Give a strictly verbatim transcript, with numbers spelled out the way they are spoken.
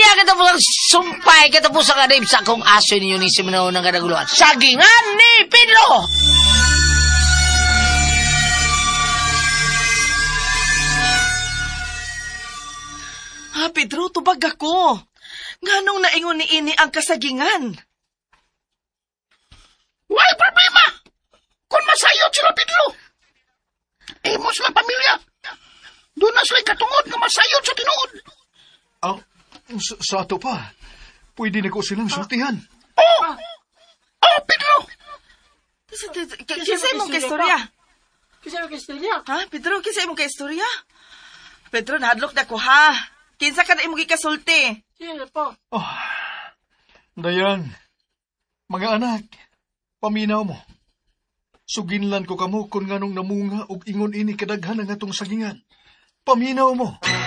Kaya kita po lang sumpay, kita po sa kanib sa kong aso ninyo ni Simeon ng kadaguluhan. Sagingan ni Pedro! Ha, Pedro, tubag ako. Nganong naingon ni ini ang kasagingan? Why problema? Kung masayot sila, Pedro. Imo sila pamilya. Doon na sila katungod nga masayot sa tinuod. Ah, sa, sa ato pa, pwede na ko silang sultihan. Oh! Oh, Pedro! Kisa imong kaistorya? Kisa imong kaistorya? Ha, Pedro, kisa imong kaistorya? Pedro, nahadlok na ko, ha? Kinsa ka na imong ikasulti? Sige po. Oh, Dayang, mga anak, paminaw mo. Suginlan ko kamo kung nganong namunga og ingon ini kadaghan ang atong sagingan. Paminaw mo.